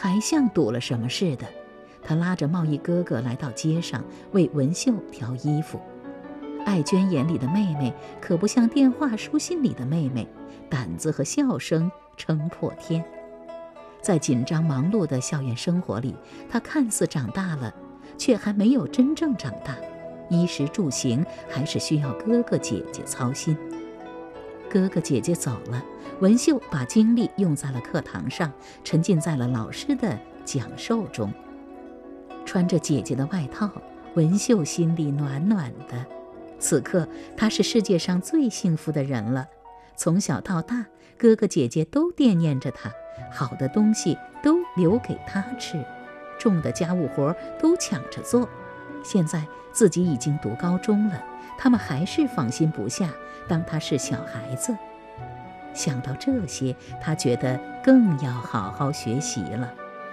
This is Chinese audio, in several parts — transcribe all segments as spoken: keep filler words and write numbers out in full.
还像堵了什么似的。他拉着贸易哥哥来到街上，为文秀挑衣服。爱娟眼里的妹妹可不像电话书信里的妹妹，胆子和笑声撑破天。在紧张忙碌的校园生活里，她看似长大了，却还没有真正长大，衣食住行还是需要哥哥姐姐操心。哥哥姐姐走了，文秀把精力用在了课堂上，沉浸在了老师的讲授中。穿着姐姐的外套，文秀心里暖暖的。此刻她是世界上最幸福的人了。从小到大，哥哥姐姐都惦念着她，好的东西都留给她吃，重的家务活都抢着做。现在自己已经读高中了，他们还是放心不下，当她是小孩子。想到这些，她觉得更要好好学习了。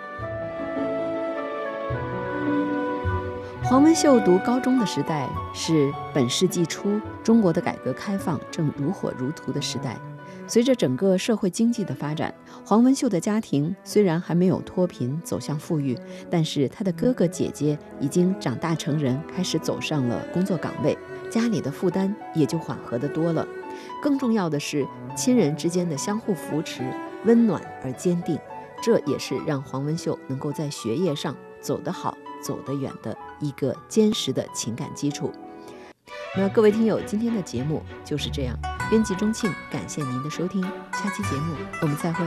黄文秀读高中的时代是本世纪初中国的改革开放正如火如荼的时代。随着整个社会经济的发展，黄文秀的家庭虽然还没有脱贫走向富裕，但是她的哥哥姐姐已经长大成人，开始走上了工作岗位，家里的负担也就缓和得多了。更重要的是，亲人之间的相互扶持，温暖而坚定，这也是让黄文秀能够在学业上走得好走得远的一个坚实的情感基础。那各位听友，今天的节目就是这样，编辑钟庆，感谢您的收听，下期节目我们再会。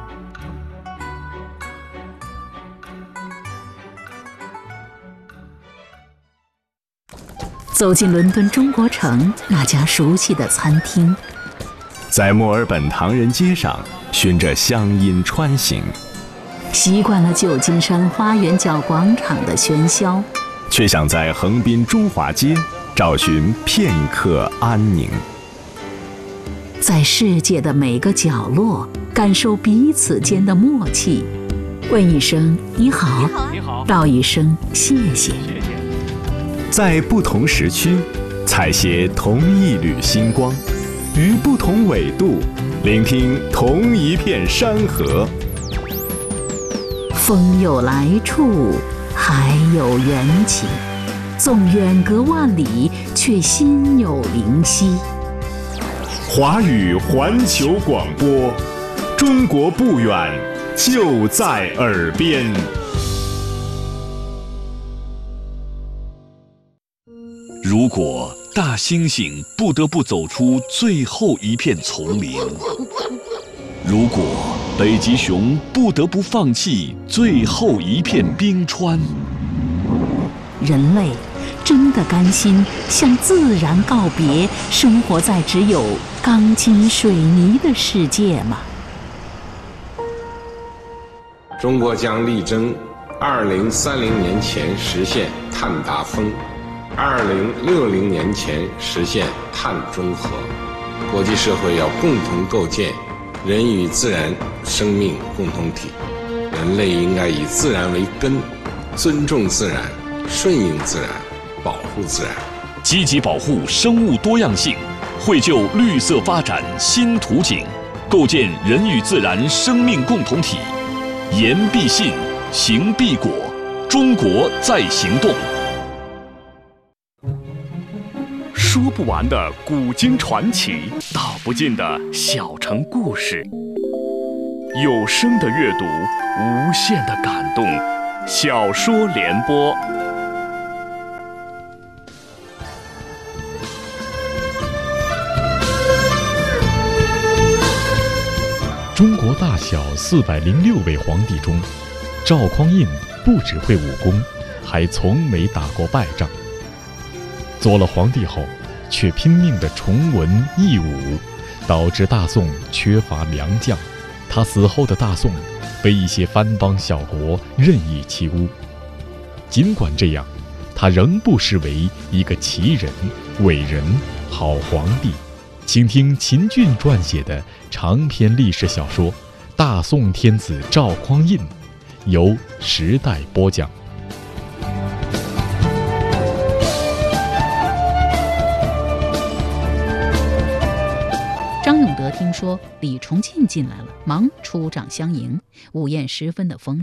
走进伦敦中国城那家熟悉的餐厅， 在墨尔本唐人街上循着乡音穿行， 习惯了旧金山花园角广场的喧嚣， 却想在横滨中华街找寻片刻安宁。 在世界的每个角落感受彼此间的默契，问一声你好， 你好， 道一声谢谢。 在不同时区采撷同一缕星光，于不同纬度聆听同一片山河。 风有来处，海有缘起，纵远隔万里，却心有灵犀。 华语环球广播，中国不远，就在耳边。 如果大猩猩不得不走出最后一片丛林，如果北极熊不得不放弃最后一片冰川， 人类真的甘心向自然告别，生活在只有钢筋水泥的世界吗？ 中国将力争二零三零年前实现碳达峰，二零六零年前实现碳中和。国际社会要共同构建人与自然生命共同体，人类应该以自然为根，尊重自然，顺应自然，保护自然， 积极保护生物多样性，绘就绿色发展新图景，构建人与自然生命共同体。言必信，行必果，中国在行动。说不完的古今传奇，道不尽的小城故事。有声的阅读，无限的感动。小说联播。 中国大小四百零六位皇帝中，赵匡胤不只会武功，还从没打过败仗。做了皇帝后，却拼命地崇文抑武，导致大宋缺乏良将。他死后的大宋被一些藩邦小国任意欺污。尽管这样，他仍不失为一个奇人、伟人、好皇帝。请听秦俊撰写的长篇历史小说《大宋天子赵匡胤》，由时代播讲。 张听说李重庆进来了，忙出帐相迎，午宴十分的丰盛，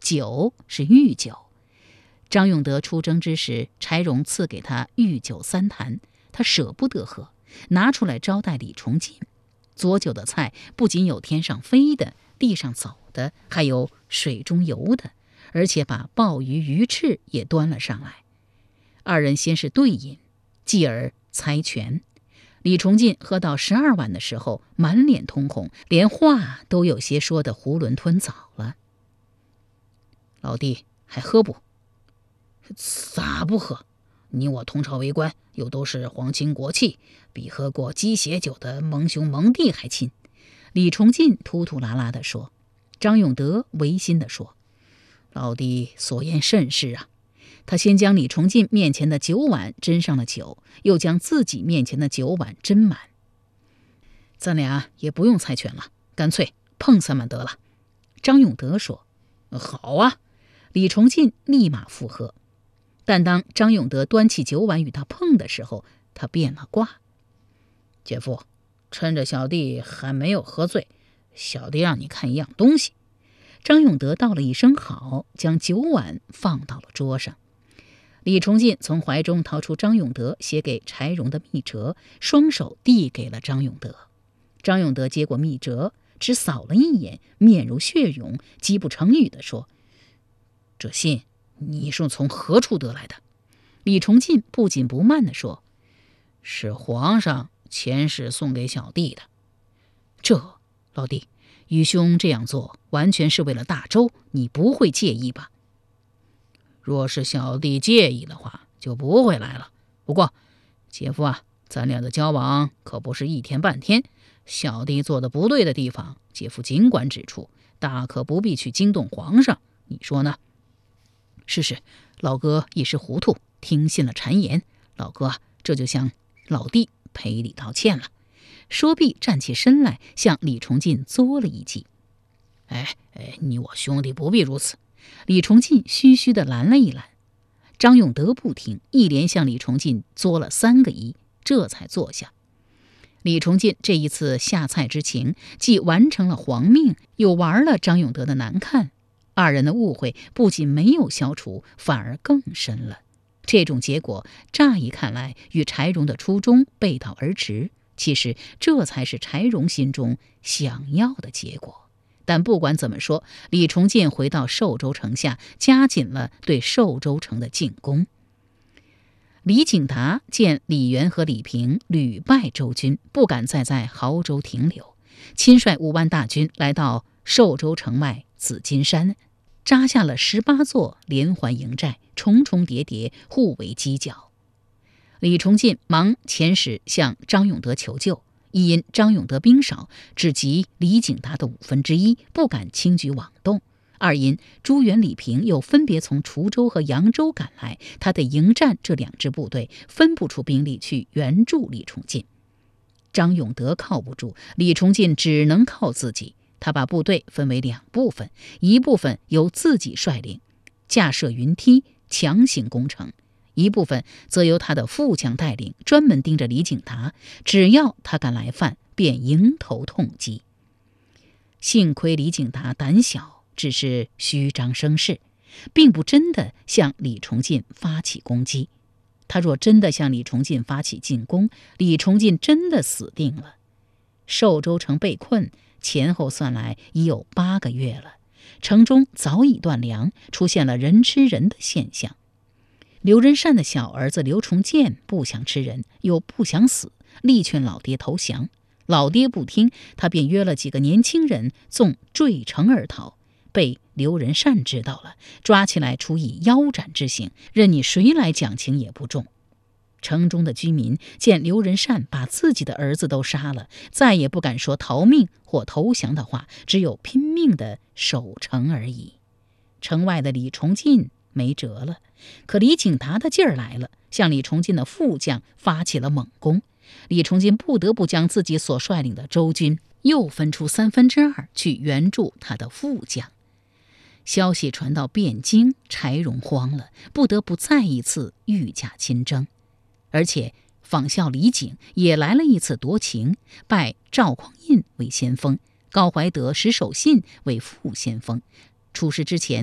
酒是御酒。张永德出征之时，柴荣赐给他御酒三坛，他舍不得喝，拿出来招待李崇进。佐酒的菜不仅有天上飞的、地上走的，还有水中游的，而且把鲍鱼、鱼翅也端了上来。二人先是对饮，继而猜拳。李崇进喝到十二碗的时候，满脸通红，连话都有些说得囫囵吞枣了。老弟，还喝不？ 咋不喝？你我同朝为官，又都是皇亲国戚，比喝过鸡血酒的蒙兄蒙弟还亲。 李崇进突突拉拉地说。张永德违心地说：老弟所言甚是啊。他先将李崇进面前的酒碗斟上了酒，又将自己面前的酒碗斟满。咱俩也不用猜拳了，干脆碰三碗得了。张永德说： 好啊。 李崇进立马附和。但当张永德端起酒碗与他碰的时候，他变了卦。 姐夫，趁着小弟还没有喝醉，小弟让你看一样东西。 张永德道了一声好，将酒碗放到了桌上。李崇进从怀中掏出张永德写给柴荣的密折，双手递给了张永德。张永德接过密折，只扫了一眼，面如血涌，极不成语地说： 这信你是从何处得来的？ 李崇进不紧不慢地说： 是皇上前世送给小弟的。 这，老弟，愚兄这样做完全是为了大周，你不会介意吧？ 若是小弟介意的话，就不会来了。不过姐夫啊，咱俩的交往可不是一天半天，小弟做的不对的地方，姐夫尽管指出，大可不必去惊动皇上，你说呢？ 是是，老哥一时糊涂，听信了谗言，老哥啊，这就向老弟赔礼道歉了。说毕，站起身来，向李崇进作了一记。 哎哎，你我兄弟不必如此。 李崇进虚虚地拦了一拦。张永德不听，一连向李崇进作了三个揖，这才坐下。李崇进这一次下菜之情，既完成了皇命，又玩了张永德的难看。二人的误会不仅没有消除，反而更深了。这种结果乍一看来与柴荣的初衷背道而驰，其实这才是柴荣心中想要的结果。但不管怎么说，李崇进回到寿州城下，加紧了对寿州城的进攻。李景达见李元和李平屡败周军，不敢再在亳州停留，亲率五万大军来到寿州城外紫金山，扎下了十八座连环营寨，重重叠叠，互为犄角。李崇进忙遣使向张永德求救，亦因张永德兵少，只及李景达的五分之一，不敢轻举妄动；二因朱元、李平又分别从滁州和扬州赶来，他得迎战这两支部队，分不出兵力去援助李崇进。张永德靠不住，李崇进只能靠自己。他把部队分为两部分，一部分由自己率领，架设云梯强行攻城；一部分则由他的副将带领，专门盯着李景达，只要他敢来犯，便迎头痛击。幸亏李景达胆小，只是虚张声势，并不真的向李崇进发起攻击。他若真的向李崇进发起进攻，李崇进真的死定了。寿州城被困，前后算来已有八个月了，城中早已断粮，出现了人吃人的现象。刘仁善的小儿子刘崇建不想吃人，又不想死，力劝老爹投降。老爹不听，他便约了几个年轻人纵坠城而逃，被刘仁善知道了，抓起来处以腰斩之刑，任你谁来讲情也不中。城中的居民见刘仁善把自己的儿子都杀了，再也不敢说逃命或投降的话，只有拼命的守城而已。城外的李崇进没辙了，可李景达的劲儿来了，向李崇进的副将发起了猛攻。李崇进不得不将自己所率领的周军又分出三分之二去援助他的副将。消息传到汴京，柴荣慌了，不得不再一次御驾亲征。而且仿效李景也来了一次夺情，拜赵匡胤为先锋，高怀德、石守信为副先锋。出师之前